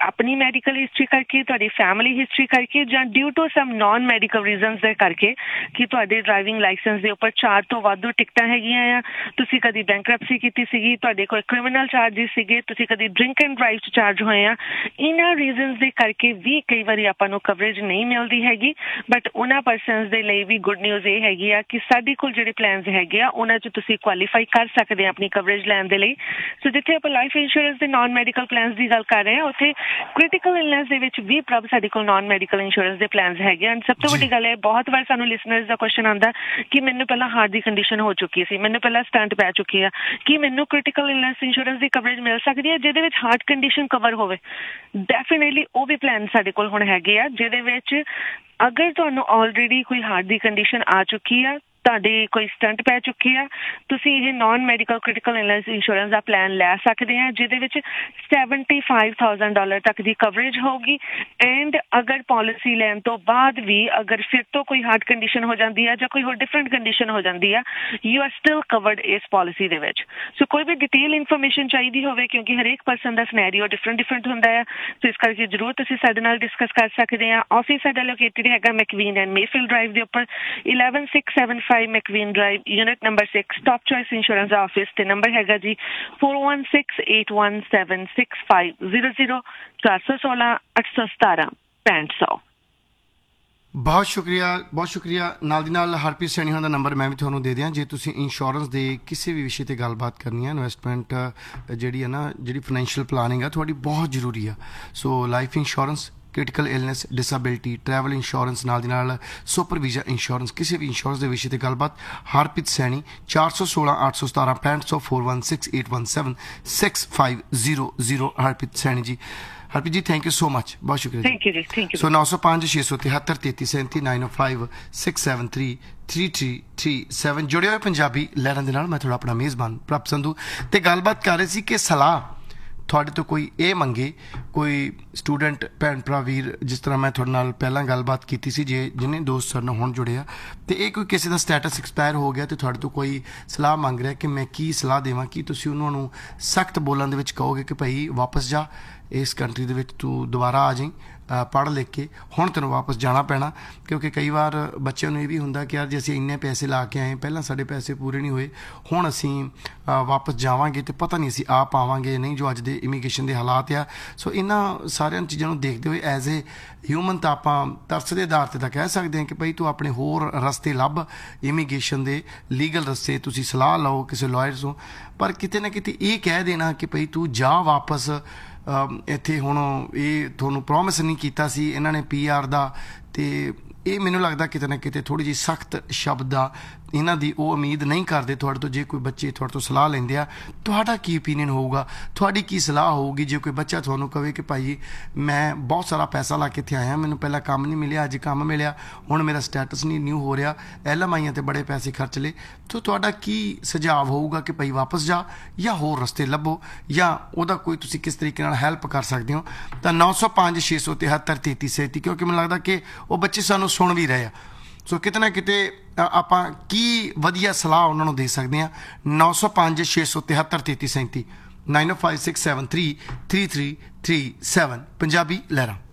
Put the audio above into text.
ਆਪਣੀ medical history ਕਰਕੇ, ਤੁਹਾਡੀ ਫੈਮਿਲੀ ਹਿਸਟਰੀ ਕਰਕੇ, ਜਾਂ due to sum non medical reasons ਦੇ ਕਰਕੇ ਕਿ ਤੁਹਾਡੇ ਡਰਾਈਵਿੰਗ ਲਾਇਸੈਂਸ ਦੇ ਉੱਪਰ 4 ਤੋਂ ਵਾਧੂ ਟਿਕਟਾਂ ਹੈਗੀਆਂ ਆ, ਤੁਸੀਂ ਕਦੀ ਬੈਂਕਰਪਸੀ ਕੀਤੀ ਸੀਗੀ, ਤੁਹਾਡੇ ਕੋਲ ਕ੍ਰਿਮੀਨਲ ਚਾਰਜਿਸ ਸੀਗੇ, ਤੁਸੀਂ ਕਦੀ ਡਰਿੰਕ ਐਂਡ ਡਰਾਈਵ 'ਚ ਚਾਰਜ ਹੋਏ ਆ, ਇਹਨਾਂ ਰੀਜ਼ਨਸ ਦੇ ਕਰਕੇ ਵੀ ਕਈ ਵਾਰੀ ਆਪਾਂ ਨੂੰ ਕਵਰੇਜ ਨਹੀਂ ਮਿਲਦੀ ਹੈਗੀ। ਬਟ ਉਹਨਾਂ ਪਰਸਨਸ ਦੇ ਲਈ ਵੀ ਗੁੱਡ ਨਿਊਜ਼ ਇਹ ਹੈਗੀ ਆ ਕਿ ਸਾਡੇ ਕੋਲ ਜਿਹੜੇ ਪਲਾਨਸ ਹੈਗੇ ਆ ਉਹਨਾਂ 'ਚ ਤੁਸੀਂ ਕੁਆਲੀਫਾਈ ਕਰ ਸਕਦੇ ਆ ਆਪਣੀ ਕਵਰੇਜ ਲੈਣ ਦੇ ਲਈ। ਸੋ ਜਿੱਥੇ ਆਪਾਂ ਲਾਈਫ ਇੰਸ਼ੋਰੈਂਸ ਦੇ ਨਾਨ ਮੈਡੀਕਲ ਪਲਾਨਸ ਦੀ ਗੱਲ ਕਰ ਰਹੇ ਹਾਂ, ਉੱਥੇ ਕ੍ਰਿਟੀਕਲ ਇਲਨੈਸ ਦੇ ਵਿੱਚ ਵੀ ਪ੍ਰਭ ਸਾਡੇ ਕੋਲ ਨਾਨ ਮੈਡੀਕਲ ਇੰਸ਼ੋਰੈਂਸ ਦੇ ਪਲਾਨਸ ਹੈਗੇ ਹਨ। ਸਭ ਤੋਂ ਵੱਡੀ ਗੱਲ ਹੈ, ਬਹੁਤ ਵਾਰ ਸਾਨੂੰ ਲਿਸਨਰਸ ਦਾ ਕੁਐਸਚਨ ਆਉਂਦਾ ਕਿ ਮੈਨੂੰ ਪਹਿਲਾਂ ਹਾਰਟ ਦੀ ਕੰਡੀਸ਼ਨ ਹੋ ਚੁੱਕੀ ਸੀ, ਮੈਨੂੰ ਪਹਿਲਾਂ ਸਟੰਟ ਪੈ ਚੁੱਕੀ ਆ, ਕਿ ਮੈਨੂੰ ਕ੍ਰਿਟੀਕਲ ਇਲਨੈਸ ਇੰਸ਼ੋਰੈਂਸ ਦੀ ਕਵਰੇਜ ਮਿਲ ਸਕਦੀ ਹੈ ਜਿਹਦੇ ਵਿੱਚ ਹਾਰਟ ਕੰਡੀਸ਼ਨ ਕਵਰ ਹੋਵੇ। ਡੈਫੀਨੇਟਲੀ ਉਹ ਵੀ ਪਲਾਨ ਸਾਡੇ ਕੋਲ ਹੁਣ ਹੈਗੇ ਆ ਜਿਹਦੇ ਵਿੱਚ ਅਗਰ ਤੁਹਾਨੂੰ ਆਲਰੇਡੀ ਕੋਈ ਹਾਰਟ ਦੀ ਕੰਡੀਸ਼ਨ ਆ ਚੁੱਕੀ ਆ, ਤੁਹਾਡੇ ਕੋਈ ਸਟੰਟ ਪੈ ਚੁੱਕੀ ਆ, ਤੁਸੀਂ ਇਹ non medical critical illness insurance ਦਾ ਪਲਾਨ ਲੈ ਸਕਦੇ ਆ ਜਿਹਦੇ ਵਿੱਚ $75,000 ਤੱਕ ਦੀ ਕਵਰੇਜ ਹੋਊਗੀ। ਐਂਡ ਅਗਰ ਪਾਲਿਸੀ ਲੈਣ ਤੋਂ ਬਾਅਦ ਵੀ ਅਗਰ ਫਿਰ ਤੋਂ ਕੋਈ ਹਾਰਟ ਕੰਡੀਸ਼ਨ ਹੋ ਜਾਂਦੀ ਆ ਜਾਂ ਕੋਈ ਹੋਰ ਡਿਫਰੈਂਟ ਕੰਡੀਸ਼ਨ ਹੋ ਜਾਂਦੀ ਆ, ਯੂ ਆਰ ਸਟਿਲ ਕਵਰਡ ਇਸ ਪਾਲਿਸੀ ਦੇ ਵਿੱਚ। ਸੋ ਕੋਈ ਵੀ ਡਿਟੇਲ ਇਨਫੋਰਮੇਸ਼ਨ ਚਾਹੀਦੀ ਹੋਵੇ, ਕਿਉਂਕਿ ਹਰੇਕ ਪਰਸਨ ਦਾ ਸਿਨੈਰੀਓ ਡਿਫਰੈਂਟ ਹੁੰਦਾ ਆ, ਸੋ ਇਸ ਕਰਕੇ ਜ਼ਰੂਰ ਤੁਸੀਂ ਸਾਡੇ ਨਾਲ ਡਿਸਕਸ ਕਰ ਸਕਦੇ ਆ। ਆਫਿਸ ਸਾਡਾ ਲੋਕੇਟਡ ਹੈਗਾ ਮੈਕਵੀਨ ਐਂਡ ਮੇਫੀਲਡ ਡਰਾਈਵ ਦੇ ਉੱਪਰ, 11675 ਮੈਕਵੀਨ drive, unit number 6, top choice insurance office. ਤੇ ਨੰਬਰ ਹੈਗਾ ਜੀ 4168176500, 416 817 6500। ਬਹੁਤ ਸ਼ੁਕਰੀਆ। ਨਾਲ ਦੀ ਨਾਲ ਹਰਪ੍ਰੀਤ ਸੈਣੀ ਹੋਣਾ ਦਾ ਨੰਬਰ ਮੈਂ ਵੀ ਤੁਹਾਨੂੰ ਦੇ ਦਿਆਂ ਜੇ ਤੁਸੀਂ ਇੰਸ਼ੋਰੈਂਸ ਦੇ ਕਿਸੇ ਵੀ ਵਿਸ਼ੇ 'ਤੇ ਗੱਲਬਾਤ ਕਰਨੀ ਹੈ। ਇਨਵੈਸਟਮੈਂਟ ਜਿਹੜੀ ਹੈ ਨਾ, ਜਿਹੜੀ ਫਾਈਨੈਂਸ਼ੀਅਲ ਪਲਾਨਿੰਗ ਆ ਤੁਹਾਡੀ ਬਹੁਤ ਜ਼ਰੂਰੀ ਆ। ਸੋ life insurance, critical illness, disability, travel insurance, ਨਾਲ ਦੀ ਨਾਲ ਸੁਪਰ ਵੀਜ਼ਾ ਇੰਸ਼ੋਰੈਂਸ, ਕਿਸੇ ਵੀ ਇੰਸ਼ੋਰੈਂਸ ਦੇ ਵਿਸ਼ੇ 'ਤੇ ਗੱਲਬਾਤ ਹਰਪ੍ਰੀਤ ਸੈਣੀ 416 817 6500, 416817 6500। ਹਰਪ੍ਰੀਤ ਸੈਣੀ ਜੀ, Harpreet ji thank you so much, ਬਹੁਤ ਸ਼ੁਕਰੀਆ। ਥੈਂਕ ਯੂ ਜੀ। ਸੋ 905 673 3337 905 673 3337 ਜੁੜੇ ਹੋਏ ਪੰਜਾਬੀ ਲਹਿਰਾਂ ਦੇ ਨਾਲ ਮੈਂ ਤੁਹਾਡਾ ਆਪਣਾ ਮੇਜ਼ਬਾਨ ਪ੍ਰਭ ਸੰਧੂ ਤੇ ਗੱਲਬਾਤ ਕਰ ਰਹੇ ਸੀ ਕਿ ਸਲਾਹ ਤੁਹਾਡੇ ਤੋਂ ਕੋਈ ਇਹ ਮੰਗੇ, ਕੋਈ ਸਟੂਡੈਂਟ ਭੈਣ ਭਰਾ ਵੀਰ, ਜਿਸ ਤਰ੍ਹਾਂ ਮੈਂ ਤੁਹਾਡੇ ਨਾਲ ਪਹਿਲਾਂ ਗੱਲਬਾਤ ਕੀਤੀ ਸੀ, ਜਿਹਨੇ ਦੋਸਤ ਸਾਡੇ ਨਾਲ ਹੁਣ ਜੁੜੇ ਆ ਤੇ ਇਹ ਕੋਈ ਕਿਸੇ ਦਾ ਸਟੇਟਸ ਐਕਸਪਾਇਰ ਹੋ ਗਿਆ ਤੇ ਤੁਹਾਡੇ ਤੋਂ ਕੋਈ ਸਲਾਹ ਮੰਗ ਰਿਹਾ ਕਿ ਮੈਂ ਕੀ ਸਲਾਹ ਦੇਵਾਂ, ਕੀ ਤੁਸੀਂ ਉਹਨਾਂ ਨੂੰ ਸਖਤ ਬੋਲਣ ਦੇ ਵਿੱਚ ਕਹੋਗੇ ਕਿ ਭਾਈ ਵਾਪਸ ਜਾ, ਇਸ ਕੰਟਰੀ ਦੇ ਵਿੱਚ ਤੂੰ ਦੁਬਾਰਾ ਆ ਜਾਈਂ, ਪੜ੍ਹ ਲਿਖ ਕੇ ਹੁਣ ਤੈਨੂੰ ਵਾਪਸ ਜਾਣਾ ਪੈਣਾ। ਕਿਉਂਕਿ ਕਈ ਵਾਰ ਬੱਚਿਆਂ ਨੂੰ ਇਹ ਵੀ ਹੁੰਦਾ ਕਿ ਯਾਰ ਜੇ ਅਸੀਂ ਇੰਨੇ ਪੈਸੇ ਲਾ ਕੇ ਆਏ, ਪਹਿਲਾਂ ਸਾਡੇ ਪੈਸੇ ਪੂਰੇ ਨਹੀਂ ਹੋਏ, ਹੁਣ ਅਸੀਂ ਵਾਪਸ ਜਾਵਾਂਗੇ ਤੇ ਪਤਾ ਨਹੀਂ ਅਸੀਂ ਆ ਪਾਵਾਂਗੇ ਨਹੀਂ, ਜੋ ਅੱਜ ਦੇ ਇਮੀਗ੍ਰੇਸ਼ਨ ਦੇ ਹਾਲਾਤ ਆ। ਸੋ ਇਹਨਾਂ ਸਾਰੀਆਂ ਚੀਜ਼ਾਂ ਨੂੰ ਦੇਖਦੇ ਹੋਏ ਐਜ਼ ਏ ਹਿਊਮਨ ਤਾਂ ਆਪਾਂ ਤਰਸ ਦੇ ਆਧਾਰ 'ਤੇ ਤਾਂ ਕਹਿ ਸਕਦੇ ਹਾਂ ਕਿ ਭਾਈ ਤੂੰ ਆਪਣੇ ਹੋਰ ਰਸਤੇ ਲੱਭ, ਇਮੀਗ੍ਰੇਸ਼ਨ ਦੇ ਲੀਗਲ ਰਸਤੇ, ਤੁਸੀਂ ਸਲਾਹ ਲਓ ਕਿਸੇ ਲਾਇਰ ਤੋਂ। ਪਰ ਕਿਤੇ ਨਾ ਕਿਤੇ ਇਹ ਕਹਿ ਦੇਣਾ ਕਿ ਭਾਈ ਤੂੰ ਜਾ ਵਾਪਸ ਇੱਥੇ, ਹੁਣ ਇਹ ਤੁਹਾਨੂੰ ਪ੍ਰੋਮਿਸ ਨਹੀਂ ਕੀਤਾ ਸੀ ਇਹਨਾਂ ਨੇ PR ਦਾ, ਤੇ ਇਹ ਮੈਨੂੰ ਲੱਗਦਾ ਕਿਤੇ ਨਾ ਕਿਤੇ ਥੋੜ੍ਹੀ ਜਿਹੀ ਸਖਤ ਸ਼ਬਦ ਆ, ਇਹਨਾਂ ਦੀ ਉਹ ਉਮੀਦ ਨਹੀਂ ਕਰਦੇ ਤੁਹਾਡੇ ਤੋਂ। ਜੇ ਕੋਈ ਬੱਚੇ ਤੁਹਾਡੇ ਤੋਂ ਸਲਾਹ ਲੈਂਦੇ ਆ, ਤੁਹਾਡਾ ਕੀ ਓਪੀਨੀਅਨ ਹੋਊਗਾ, ਤੁਹਾਡੀ ਕੀ ਸਲਾਹ ਹੋਊਗੀ ਜੇ ਕੋਈ ਬੱਚਾ ਤੁਹਾਨੂੰ ਕਹੇ ਕਿ ਭਾਈ ਮੈਂ ਬਹੁਤ ਸਾਰਾ ਪੈਸਾ ਲਾ ਕੇ ਇੱਥੇ ਆਇਆ, ਮੈਨੂੰ ਪਹਿਲਾਂ ਕੰਮ ਨਹੀਂ ਮਿਲਿਆ, ਅੱਜ ਕੰਮ ਮਿਲਿਆ, ਹੁਣ ਮੇਰਾ ਸਟੇਟਸ ਨਹੀਂ ਨਿਊ ਹੋ ਰਿਹਾ, LMIਆਂ 'ਤੇ ਬੜੇ ਪੈਸੇ ਖਰਚ ਲਏ, ਤਾਂ ਤੁਹਾਡਾ ਕੀ ਸੁਝਾਅ ਹੋਊਗਾ ਕਿ ਭਾਈ ਵਾਪਸ ਜਾ ਜਾਂ ਹੋਰ ਰਸਤੇ ਲੱਭੋ, ਜਾਂ ਉਹਦਾ ਕੋਈ ਤੁਸੀਂ ਕਿਸ ਤਰੀਕੇ ਨਾਲ ਹੈਲਪ ਕਰ ਸਕਦੇ ਹੋ। ਤਾਂ 905 673 3337, ਕਿਉਂਕਿ ਮੈਨੂੰ ਲੱਗਦਾ ਕਿ ਉਹ ਬੱਚੇ ਸਾਨੂੰ ਸੁਣ ਵੀ ਰਹੇ ਆ। ਸੋ ਕਿਤੇ ਨਾ ਕਿਤੇ ਆਪਾਂ ਕੀ ਵਧੀਆ ਸਲਾਹ ਉਹਨਾਂ ਨੂੰ ਦੇ ਸਕਦੇ ਹਾਂ। 905 673 3337 905 673 3337 ਪੰਜਾਬੀ ਲਹਿਰਾਂ।